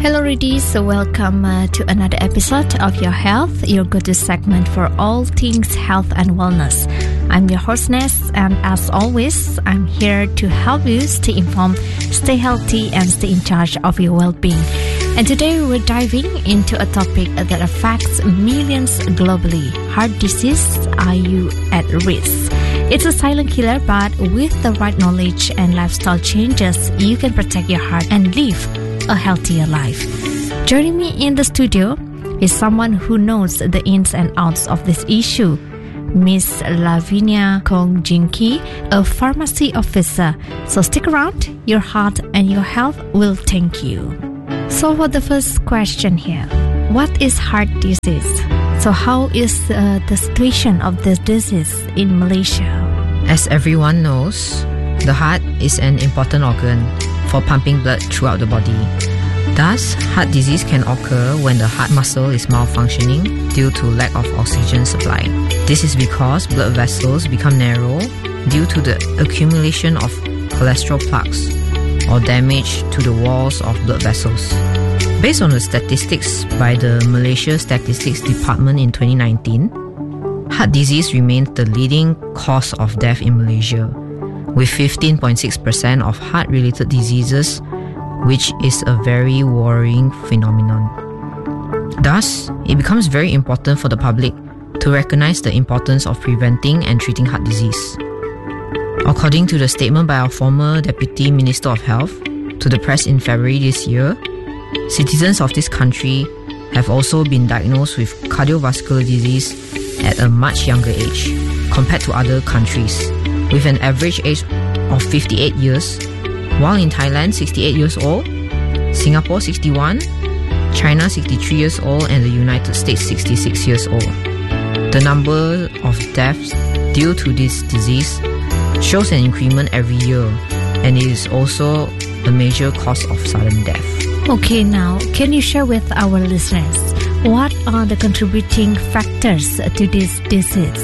Hello, Ridis. So welcome to another episode of Your Health, your go-to segment for all things health and wellness. I'm your hostess, and as always, I'm here to help you stay informed, stay healthy, and stay in charge of your well-being. And today we're diving into a topic that affects millions globally. Heart disease, are you at risk? It's a silent killer, but with the right knowledge and lifestyle changes, you can protect your heart and live a healthier life. Joining me in the studio is someone who knows the ins and outs of this issue, Miss Lavinia Kong Jinki, a pharmacy officer. So stick around, your heart and your health will thank you. So for the first question here, what is heart disease? So how is the situation of this disease in Malaysia? As everyone knows, the heart is an important organ for pumping blood throughout the body. Thus, heart disease can occur when the heart muscle is malfunctioning due to lack of oxygen supply. This is because blood vessels become narrow due to the accumulation of cholesterol plaques or damage to the walls of blood vessels. Based on the statistics by the Malaysia Statistics Department in 2019, heart disease remains the leading cause of death in Malaysia, with 15.6% of heart-related diseases, which is a very worrying phenomenon. Thus, it becomes very important for the public to recognize the importance of preventing and treating heart disease. According to the statement by our former Deputy Minister of Health to the press in February this year, citizens of this country have also been diagnosed with cardiovascular disease at a much younger age compared to other countries, with an average age of 58 years, while in Thailand 68 years old, Singapore 61, China 63 years old, and the United States 66 years old. The number of deaths due to this disease shows an increment every year, and it is also a major cause of sudden death. Okay, now, can you share with our listeners what are the contributing factors to this disease?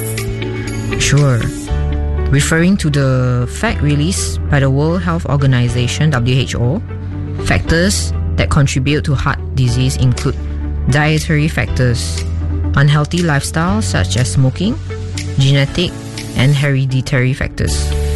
Sure. Referring to the fact released by the World Health Organization (WHO), factors that contribute to heart disease include dietary factors, unhealthy lifestyle such as smoking, genetic and hereditary factors.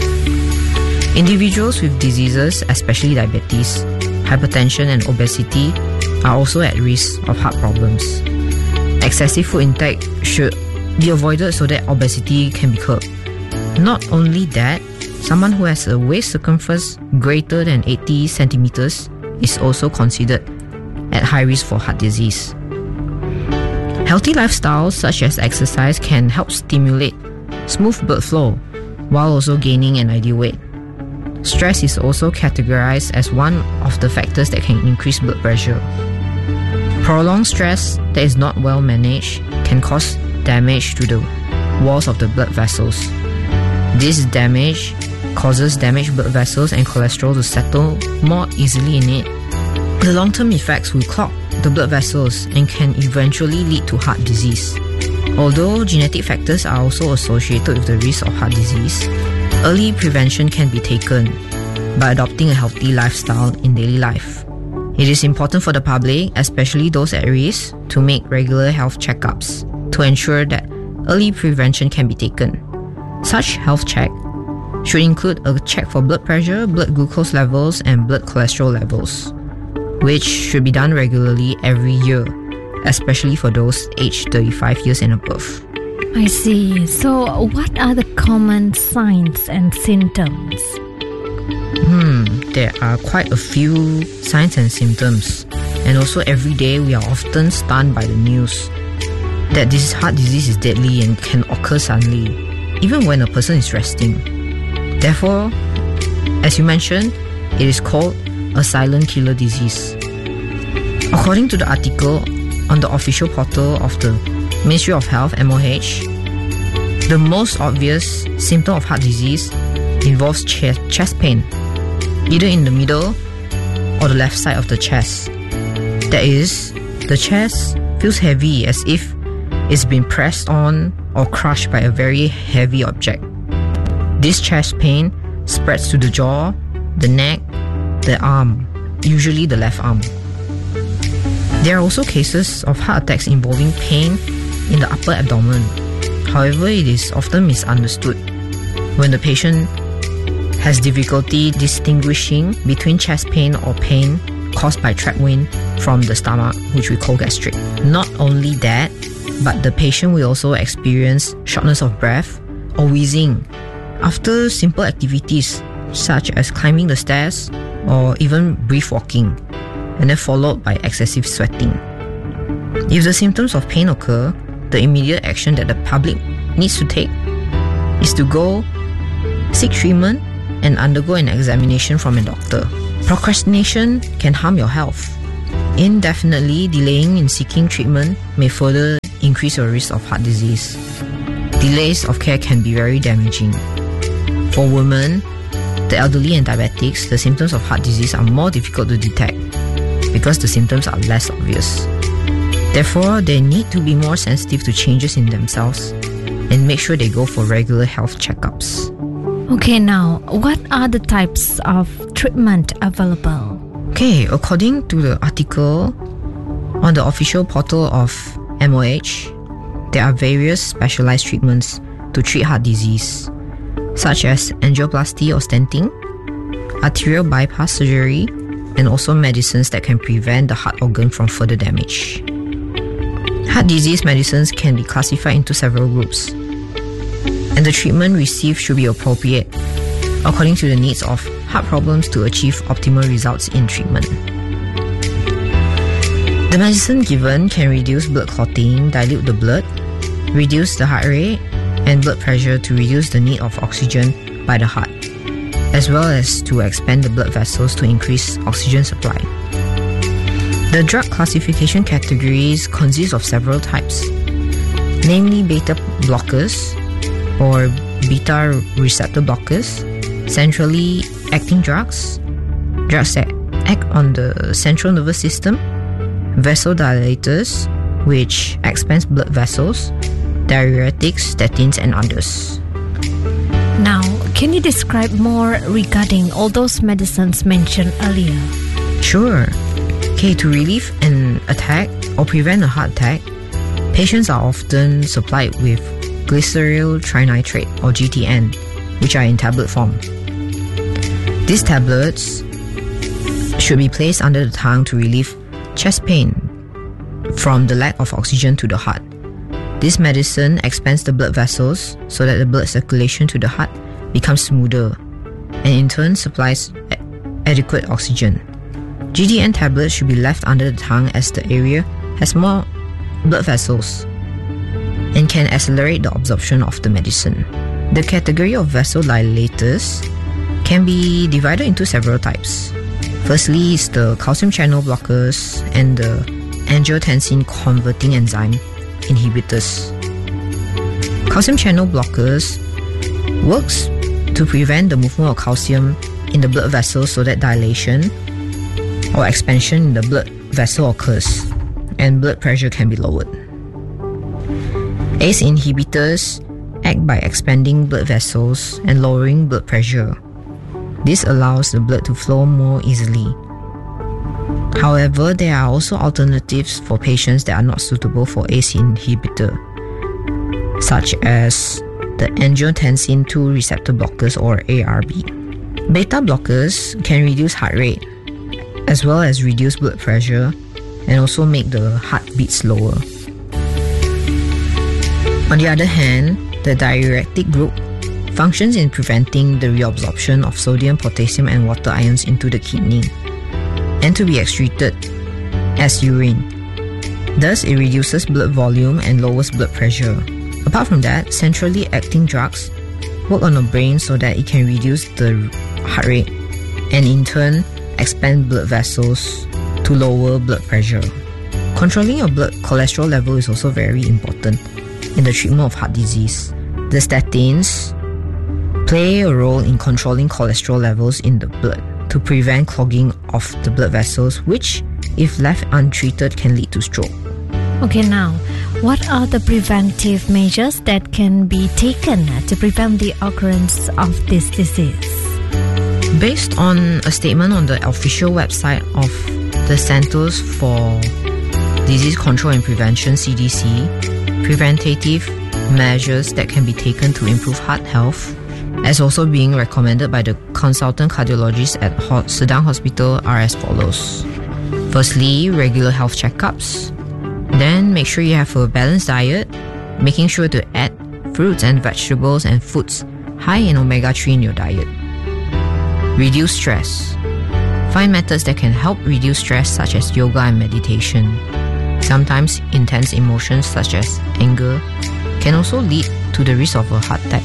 Individuals with diseases, especially diabetes, hypertension and obesity, are also at risk of heart problems. Excessive food intake should be avoided so that obesity can be curbed. Not only that, someone who has a waist circumference greater than 80 centimeters is also considered at high risk for heart disease. Healthy lifestyles such as exercise can help stimulate smooth blood flow while also gaining an ideal weight. Stress is also categorized as one of the factors that can increase blood pressure. Prolonged stress that is not well managed can cause damage to the walls of the blood vessels. This damage causes damaged blood vessels and cholesterol to settle more easily in it. The long-term effects will clog the blood vessels and can eventually lead to heart disease. Although genetic factors are also associated with the risk of heart disease, early prevention can be taken by adopting a healthy lifestyle in daily life. It is important for the public, especially those at risk, to make regular health checkups to ensure that early prevention can be taken. Such health check should include a check for blood pressure, blood glucose levels, and blood cholesterol levels, which should be done regularly every year, especially for those aged 35 years and above. I see. So what are the common signs and symptoms? There are quite a few signs and symptoms, and also every day we are often stunned by the news that this heart disease is deadly and can occur suddenly, even when a person is resting. Therefore, as you mentioned, it is called a silent killer disease. According to the article on the official portal of the Ministry of Health (MOH), the most obvious symptom of heart disease involves chest pain, either in the middle or the left side of the chest. That is, the chest feels heavy as if it's been pressed on or crushed by a very heavy object. This chest pain spreads to the jaw, the neck, the arm, usually the left arm. There are also cases of heart attacks involving pain in the upper abdomen. However, it is often misunderstood when the patient has difficulty distinguishing between chest pain or pain caused by trapped wind from the stomach, which we call gastric. Not only that, but the patient will also experience shortness of breath or wheezing after simple activities such as climbing the stairs or even brief walking, and then followed by excessive sweating. If the symptoms of pain occur, the immediate action that the public needs to take is to go seek treatment and undergo an examination from a doctor. Procrastination can harm your health. Indefinitely delaying in seeking treatment may further increase your risk of heart disease. Delays of care can be very damaging. For women, the elderly and diabetics, the symptoms of heart disease are more difficult to detect because the symptoms are less obvious. Therefore, they need to be more sensitive to changes in themselves and make sure they go for regular health checkups. Okay, now, what are the types of treatment available? Okay, according to the article on the official portal of MOH, there are various specialized treatments to treat heart disease, such as angioplasty or stenting, arterial bypass surgery, and also medicines that can prevent the heart organ from further damage. Heart disease medicines can be classified into several groups, and the treatment received should be appropriate according to the needs of heart problems to achieve optimal results in treatment. The medicine given can reduce blood clotting, dilute the blood, reduce the heart rate and blood pressure to reduce the need of oxygen by the heart, as well as to expand the blood vessels to increase oxygen supply. The drug classification categories consist of several types, namely beta blockers or beta receptor blockers, centrally acting drugs, drugs that act on the central nervous system, vasodilators, which expands blood vessels, diuretics, statins, and others. Now, can you describe more regarding all those medicines mentioned earlier? Sure. Okay, to relieve an attack or prevent a heart attack, patients are often supplied with glyceryl trinitrate or GTN, which are in tablet form. These tablets should be placed under the tongue to relieve chest pain from the lack of oxygen to the heart. This medicine expands the blood vessels so that the blood circulation to the heart becomes smoother and in turn supplies adequate oxygen. GTN tablets should be left under the tongue as the area has more blood vessels and can accelerate the absorption of the medicine. The category of vasodilators can be divided into several types. Firstly is the calcium channel blockers and the angiotensin converting enzyme inhibitors. Calcium channel blockers works to prevent the movement of calcium in the blood vessels so that dilation or expansion in the blood vessel occurs and blood pressure can be lowered. ACE inhibitors act by expanding blood vessels and lowering blood pressure. This allows the blood to flow more easily. However, there are also alternatives for patients that are not suitable for ACE inhibitor, such as the angiotensin 2 receptor blockers or ARB. Beta blockers can reduce heart rate as well as reduce blood pressure and also make the heart beat slower. On the other hand, the diuretic group functions in preventing the reabsorption of sodium, potassium and water ions into the kidney and to be excreted as urine. Thus, it reduces blood volume and lowers blood pressure. Apart from that, centrally acting drugs work on the brain so that it can reduce the heart rate and in turn expand blood vessels to lower blood pressure. Controlling your blood cholesterol level is also very important in the treatment of heart disease. The statins play a role in controlling cholesterol levels in the blood to prevent clogging of the blood vessels, which, if left untreated, can lead to stroke. Okay, now, what are the preventive measures that can be taken to prevent the occurrence of this disease? Based on a statement on the official website of the Centers for Disease Control and Prevention (CDC), preventative measures that can be taken to improve heart health, as also being recommended by the consultant cardiologist at Sedang Hospital are as follows. Firstly, regular health checkups. Then make sure you have a balanced diet, making sure to add fruits and vegetables and foods high in omega-3 in your diet. Reduce stress. Find methods that can help reduce stress, such as yoga and meditation. Sometimes intense emotions such as anger can also lead to the risk of a heart attack.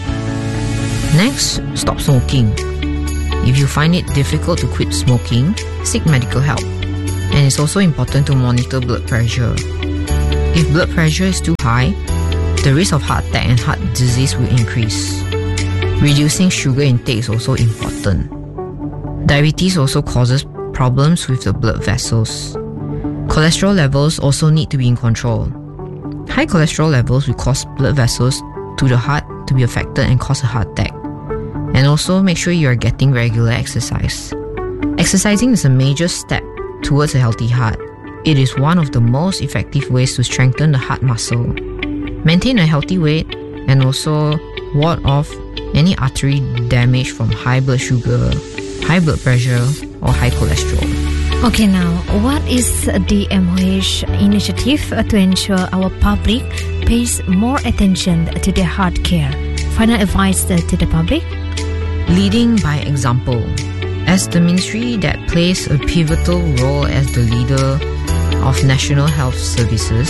Next, stop smoking. If you find it difficult to quit smoking, seek medical help. And it's also important to monitor blood pressure. If blood pressure is too high, the risk of heart attack and heart disease will increase. Reducing sugar intake is also important. Diabetes also causes problems with the blood vessels. Cholesterol levels also need to be in control. High cholesterol levels will cause blood vessels to the heart to be affected and cause a heart attack. And also make sure you are getting regular exercise. Exercising is a major step towards a healthy heart. It is one of the most effective ways to strengthen the heart muscle. Maintain a healthy weight and also ward off any artery damage from high blood sugar, high blood pressure, or high cholesterol. Okay, now, what is the MOH initiative to ensure our public pays more attention to their heart care? Final advice to the public? Leading by example. As the ministry that plays a pivotal role as the leader of National Health Services,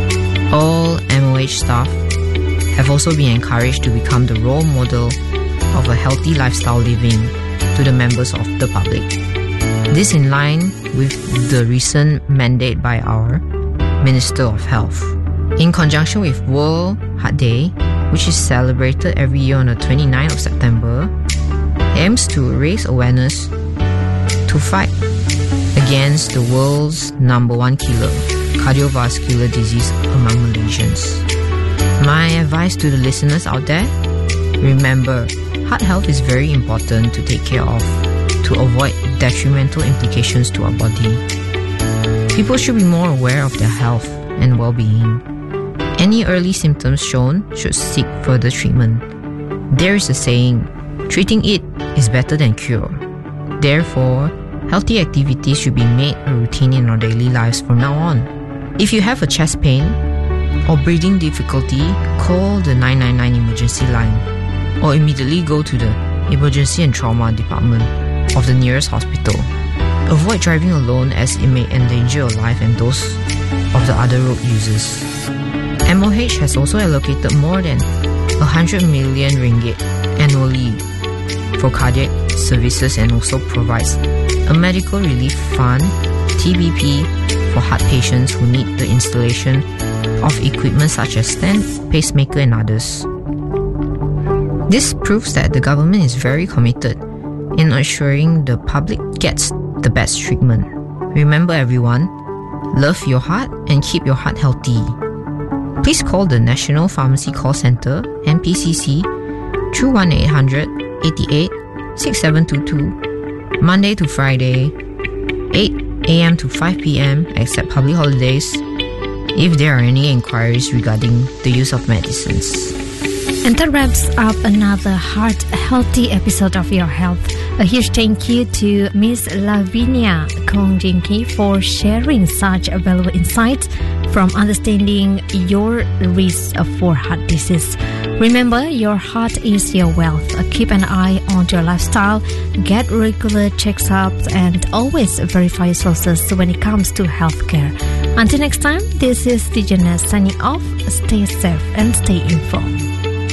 all MOH staff have also been encouraged to become the role model of a healthy lifestyle living to the members of the public. This in line with the recent mandate by our Minister of Health. In conjunction with World Heart Day, which is celebrated every year on the 29th of September, aims to raise awareness to fight against the world's #1 killer, cardiovascular disease among Malaysians. My advice to the listeners out there, remember, heart health is very important to take care of to avoid detrimental implications to our body. People should be more aware of their health and well-being. Any early symptoms shown should seek further treatment. There is a saying, treating it is better than cure. Therefore, healthy activities should be made a routine in our daily lives from now on. If you have a chest pain or breathing difficulty, call the 999 emergency line or immediately go to the emergency and trauma department of the nearest hospital. Avoid driving alone as it may endanger your life and those of the other road users. MOH has also allocated more than 100 million ringgit annually for cardiac services and also provides a medical relief fund, TBP, for heart patients who need the installation of equipment such as stent, pacemaker and others. This proves that the government is very committed in ensuring the public gets the best treatment. Remember everyone, love your heart and keep your heart healthy. Please call the National Pharmacy Call Center, NPCC, through 1-800 88 6722, Monday to Friday, 8 a.m. to 5 p.m. except public holidays, if there are any inquiries regarding the use of medicines. And that wraps up another heart-healthy episode of Your Health. A huge thank you to Ms. Lavinia Kongjinki for sharing such valuable insights from understanding your risk for heart disease. Remember, your heart is your wealth. Keep an eye on your lifestyle, get regular checkups, and always verify your sources when it comes to healthcare. Until next time, this is DJ Ness signing off. Stay safe and stay informed.